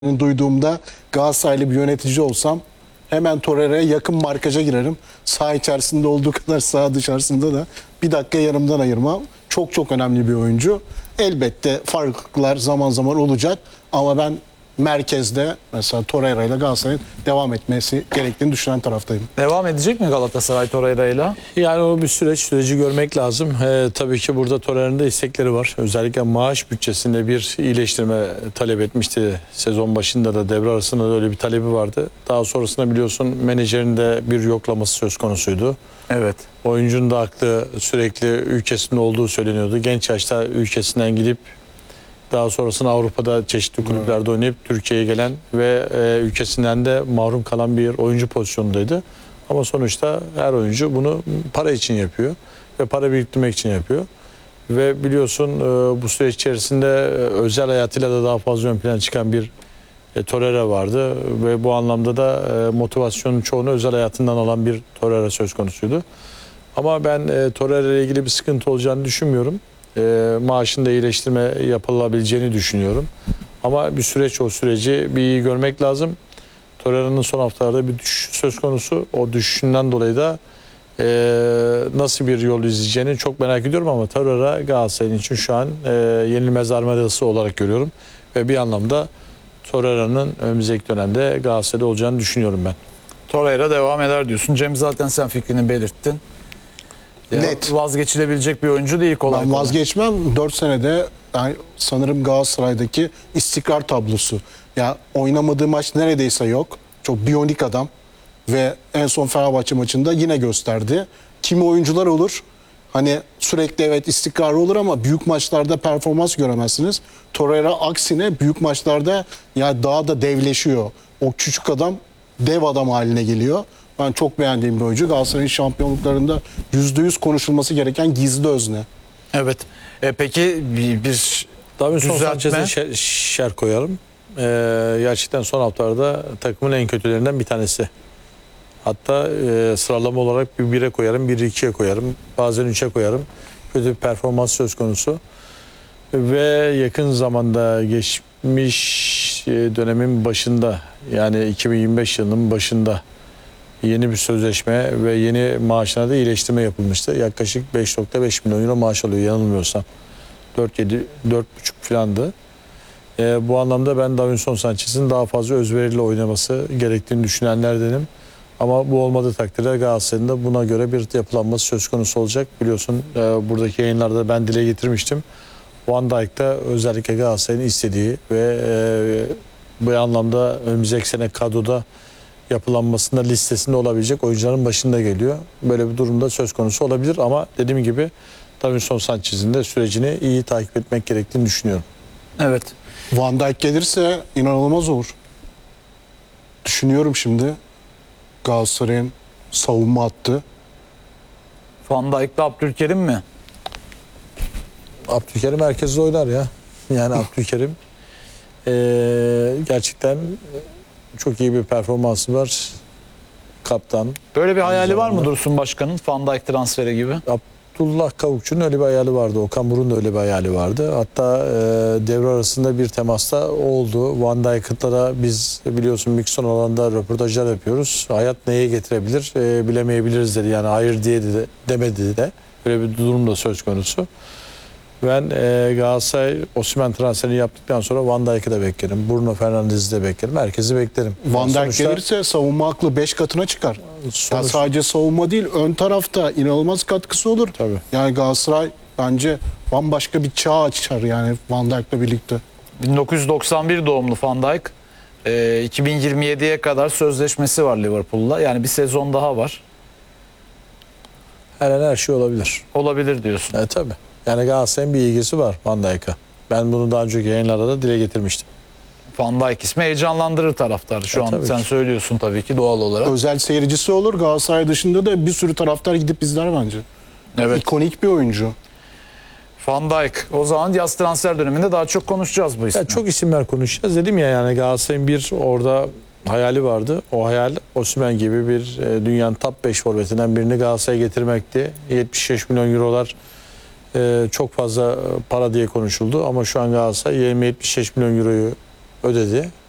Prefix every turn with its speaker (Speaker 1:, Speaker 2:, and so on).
Speaker 1: duyduğumda Galatasaraylı bir yönetici olsam hemen Torreira'ya yakın markaja girerim. Saha içerisinde olduğu kadar saha dışarısında da bir dakika yanımdan ayırmam. Çok çok önemli bir oyuncu. Elbette farklılıklar zaman zaman olacak ama ben merkezde mesela Torreira ile Galatasaray'ın devam etmesi gerektiğini düşünen taraftayım.
Speaker 2: Devam edecek mi Galatasaray Torreira'yla?
Speaker 3: Yani o bir süreci görmek lazım. Tabii ki burada Torreira'nın da istekleri var. Özellikle maaş bütçesinde bir iyileştirme talep etmişti. Sezon başında da devre arasında da öyle bir talebi vardı. Daha sonrasında biliyorsun menajerin de bir yoklaması söz konusuydu.
Speaker 2: Evet.
Speaker 3: Oyuncunun da aklı sürekli ülkesinde olduğu söyleniyordu. Genç yaşta ülkesinden gidip daha sonrasında Avrupa'da çeşitli kulüplerde oynayıp Türkiye'ye gelen ve ülkesinden de mahrum kalan bir oyuncu pozisyonundaydı. Ama sonuçta her oyuncu bunu para için yapıyor ve para biriktirmek için yapıyor. Ve biliyorsun bu süreç içerisinde özel hayatıyla da daha fazla ön plana çıkan bir Torreira vardı. Ve bu anlamda da motivasyonun çoğunu özel hayatından alan bir Torreira söz konusuydu. Ama ben Torreira ile ilgili bir sıkıntı olacağını düşünmüyorum. Maaşında iyileştirme yapılabileceğini düşünüyorum. Ama bir süreç, o süreci bir iyi görmek lazım. Torreira'nın son haftalarda bir düşüş söz konusu. O düşüşünden dolayı da nasıl bir yol izleyeceğini çok merak ediyorum ama Torreira Galatasaray'ın için şu an yenilmez armadası olarak görüyorum. Ve bir anlamda Torreira'nın önümüzdeki dönemde Galatasaray'da olacağını düşünüyorum ben.
Speaker 2: Torreira devam eder diyorsun. Cem zaten sen fikrini belirttin.
Speaker 1: Net.
Speaker 2: Vazgeçilebilecek bir oyuncu değil kolay
Speaker 1: Ben
Speaker 2: kolay.
Speaker 1: vazgeçmem. 4 senede yani sanırım Galatasaray'daki istikrar tablosu. Ya oynamadığı maç neredeyse yok. Çok biyonik adam ve en son Fenerbahçe maçında yine gösterdi. Kimi oyuncular olur. Hani sürekli evet istikrarlı olur ama büyük maçlarda performans göremezsiniz. Torreira aksine büyük maçlarda ya daha da devleşiyor. O küçük adam dev adam haline geliyor. Ben çok beğendiğim bir oyuncu. Galatasaray'ın şampiyonluklarında %100 konuşulması gereken gizli özne.
Speaker 2: Evet. Peki bir
Speaker 3: Davinson
Speaker 2: düzeltme.
Speaker 3: Sanchez'e şer koyarım. Gerçekten son haftalarda takımın en kötülerinden bir tanesi. Hatta sıralama olarak bir 1'e koyarım, bir 2'ye koyarım. Bazen 3'e koyarım. Kötü bir performans söz konusu. Ve yakın zamanda geçmiş dönemin başında yani 2025 yılının başında yeni bir sözleşme ve yeni maaşına da iyileştirme yapılmıştı. Yaklaşık 5.5 milyon euro maaş alıyor yanılmıyorsam. 4.5 filandı. Bu anlamda ben Davinson Sanchez'in daha fazla özveriyle oynaması gerektiğini düşünenlerdenim. Ama bu olmadığı takdirde Galatasaray'ın da buna göre bir yapılanması söz konusu olacak. Biliyorsun buradaki yayınlarda ben dile getirmiştim. Van Dijk'ta özellikle Galatasaray'ın istediği ve bu anlamda önümüzdeki sene kadroda yapılanmasında listesinde olabilecek oyuncuların başında geliyor. Böyle bir durumda söz konusu olabilir ama dediğim gibi Davinson Sanchez'in de sürecini iyi takip etmek gerektiğini düşünüyorum.
Speaker 2: Evet.
Speaker 1: Van Dijk gelirse inanılmaz olur. Düşünüyorum şimdi Galatasaray'ın savunma hattı.
Speaker 2: Van Dijk'la Abdülkerim mi?
Speaker 3: Abdülkerim herkesle oynar ya. Yani Abdülkerim gerçekten çok iyi bir performansı var. Kaptan.
Speaker 2: Böyle bir hayali var mı
Speaker 3: zamanda.
Speaker 2: Dursun Başkan'ın Van Dijk transferi gibi?
Speaker 3: Abdullah Kavukçu'nun öyle bir hayali vardı. Okan Buruk'un da öyle bir hayali vardı. Hatta devre arasında bir temasta oldu. Van Dijk'la da biz biliyorsun Mixon alanda röportajlar yapıyoruz. Hayat neye getirebilir bilemeyebiliriz dedi. Yani hayır diye de, demedi de. Böyle bir durum da söz konusu. Ben Galatasaray Osimhen transferini yaptıktan sonra Van Dijk'ı da beklerim. Bruno Fernandes'i de beklerim. Herkesi beklerim.
Speaker 1: Van Dijk
Speaker 3: Sonuçta-
Speaker 1: gelirse savunma aklı 5 katına çıkar. Yani
Speaker 3: Sonuç-
Speaker 1: sadece savunma değil ön tarafta inanılmaz katkısı olur.
Speaker 3: Tabii.
Speaker 1: Yani Galatasaray bence bambaşka bir çağ açar yani Van Dijk'la birlikte.
Speaker 2: 1991 doğumlu Van Dijk. 2027'ye kadar sözleşmesi var Liverpool'la. Yani bir sezon daha var.
Speaker 3: Her an her şey olabilir.
Speaker 2: Olabilir diyorsun.
Speaker 3: Tabii. Yani Galatasaray'ın bir ilgisi var Van Dijk'a. Ben bunu daha önceki yayınlarda da dile getirmiştim.
Speaker 2: Van Dijk ismi heyecanlandırır taraftarı. Şu an
Speaker 3: tabii
Speaker 2: sen
Speaker 3: ki.
Speaker 2: söylüyorsun tabii ki doğal olarak.
Speaker 1: Özel seyircisi olur. Galatasaray dışında da bir sürü taraftar gidip izler bence.
Speaker 2: Evet.
Speaker 1: İkonik bir oyuncu.
Speaker 2: Van Dijk. O zaman yaz transfer döneminde daha çok konuşacağız bu ismi.
Speaker 3: Ya çok isimler konuşacağız. Dedim ya yani Galatasaray'ın bir orada hayali vardı. O hayal Osimhen gibi bir dünyanın top 5 forvetinden birini Galatasaray'a getirmekti. 75 milyon eurolar çok fazla para diye konuşuldu. Ama şu an Galatasaray 20-75 milyon euroyu ödedi.